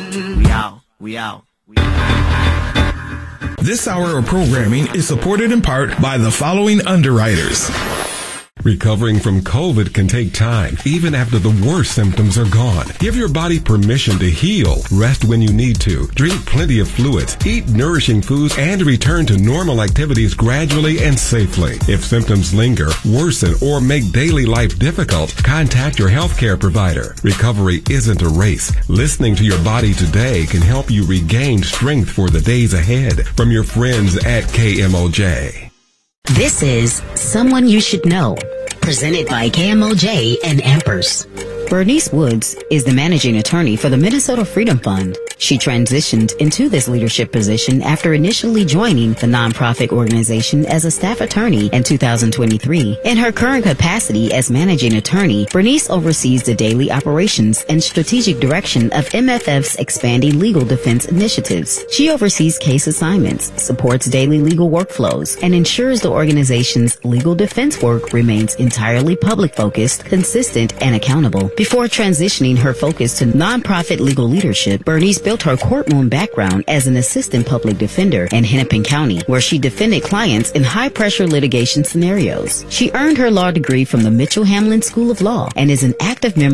We out. This hour of programming is supported in part by the following underwriters. Recovering from COVID can take time, even after the worst symptoms are gone. Give your body permission to heal. Rest when you need to. Drink plenty of fluids. Eat nourishing foods and return to normal activities gradually and safely. If symptoms linger, worsen, or make daily life difficult, contact your healthcare provider. Recovery isn't a race. Listening to your body today can help you regain strength for the days ahead. From your friends at KMOJ. This is Someone You Should Know, presented by KMOJ and Ampers. Bernice Woods is the managing attorney for the Minnesota Freedom Fund. She transitioned into this leadership position after initially joining the nonprofit organization as a staff attorney in 2023. In her current capacity as managing attorney, Bernice oversees the daily operations and strategic direction of MFF's expanding legal defense initiatives. She oversees case assignments, supports daily legal workflows, and ensures the organization's legal defense work remains entirely public-focused, consistent, and accountable. Before transitioning her focus to nonprofit legal leadership, Bernice built her courtroom background as an assistant public defender in Hennepin County, where she defended clients in high-pressure litigation scenarios. She earned her law degree from the Mitchell Hamlin School of Law and is an active member